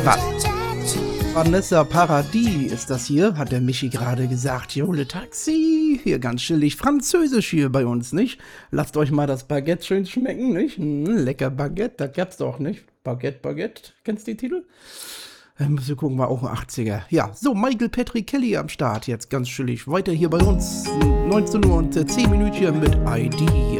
Vanessa Paradis ist das hier, hat der Michi gerade gesagt. Jole Taxi, hier ganz chillig. Französisch hier bei uns, nicht? Lasst euch mal das Baguette schön schmecken, nicht? Lecker Baguette, das gab's doch nicht. Baguette. Kennst du die Titel? Müssen wir gucken, war auch ein 80er. Ja, so, Michael Patrick Kelly am Start jetzt, ganz chillig. Weiter hier bei uns, 19 Uhr und 10 Minütchen mit ID.